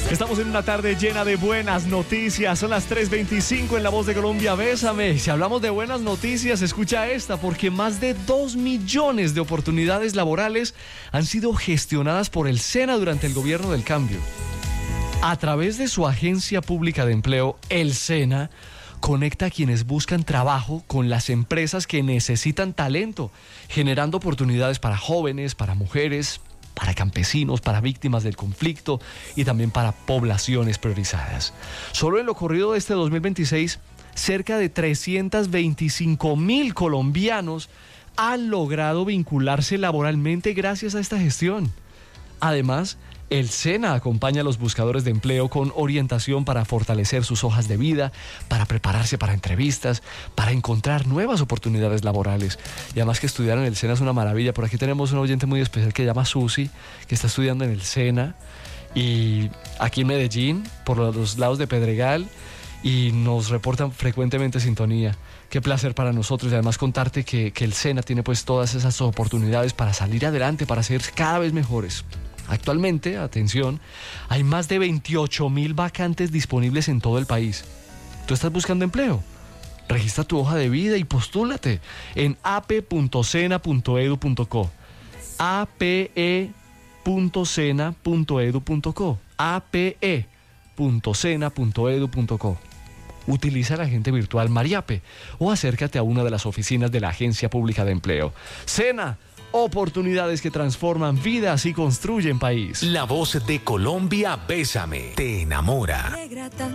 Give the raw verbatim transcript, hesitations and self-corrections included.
Estamos en una tarde llena de buenas noticias. Son las tres veinticinco en La Voz de Colombia. Bésame. Si hablamos de buenas noticias, escucha esta, porque más de dos millones de oportunidades laborales han sido gestionadas por el SENA durante el gobierno del cambio. A través de su agencia pública de empleo, el SENA conecta a quienes buscan trabajo con las empresas que necesitan talento, generando oportunidades para jóvenes, para mujeres, para campesinos, para víctimas del conflicto y también para poblaciones priorizadas. Solo en lo corrido de este dos mil veintiséis, cerca de trescientos veinticinco mil colombianos han logrado vincularse laboralmente gracias a esta gestión. Además, el SENA acompaña a los buscadores de empleo con orientación para fortalecer sus hojas de vida, para prepararse para entrevistas, para encontrar nuevas oportunidades laborales. Y además que estudiar en el SENA es una maravilla. Por aquí tenemos un oyente muy especial que se llama Susi, que está estudiando en el SENA y aquí en Medellín, por los lados de Pedregal, y nos reportan frecuentemente sintonía. Qué placer para nosotros, y además contarte que, que el SENA tiene pues todas esas oportunidades para salir adelante, para ser cada vez mejores. Actualmente, atención, hay más de veintiocho mil vacantes disponibles en todo el país. ¿Tú estás buscando empleo? Registra tu hoja de vida y postúlate en a p punto sena punto edu punto co. a p e punto sena punto edu punto co. a p e punto sena punto edu punto co. Utiliza la agente virtual Mariape o acércate a una de las oficinas de la Agencia Pública de Empleo. SENA, oportunidades que transforman vidas y construyen país. La Voz de Colombia, Bésame, te enamora.